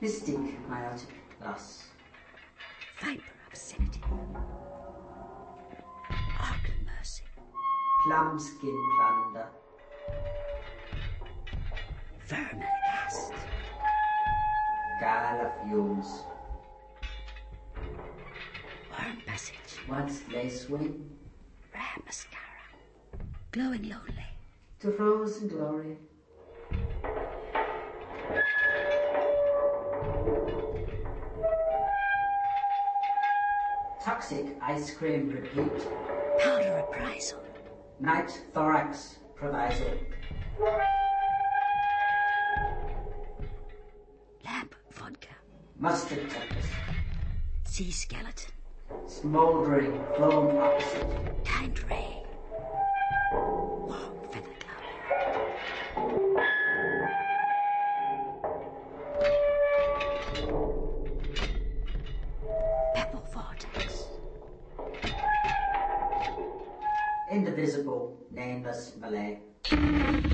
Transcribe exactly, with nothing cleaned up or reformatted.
Mystic Myotic. Thus. Viper Obscenity. Arc Mercy. Plumskin Plunder. Vermin Cast. Gala Fumes. Worm Passage. Once Lace Wing. Rare Mascara. Glowing Lonely. To Frozen Glory. Toxic Ice Cream Repeat. Powder Reprisal. Night Thorax Proviso. Lamp Vodka. Mustard Tempest. Sea Skeleton. Smouldering Foam Opposite. Kind Ray. Warm Feather Cloud. Pebble Vortex. Indivisible Nameless Malay.